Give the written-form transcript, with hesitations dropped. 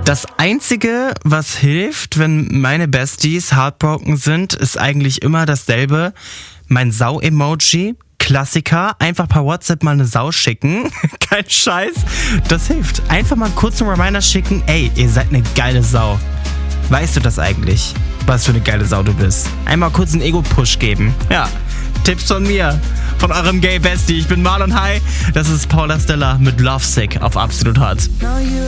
Das Einzige, was hilft, wenn meine Besties heartbroken sind, ist eigentlich immer dasselbe. Mein Sau-Emoji, Klassiker, einfach per WhatsApp mal eine Sau schicken. Kein Scheiß, das hilft. Einfach mal einen kurzen Reminder schicken, ey, ihr seid eine geile Sau. Weißt du das eigentlich, was für eine geile Sau du bist? Einmal kurz einen Ego-Push geben. Ja, Tipps von mir, von eurem Gay-Bestie. Ich bin Marlon High, das ist Paula Stella mit Lovesick auf Absolut Hart.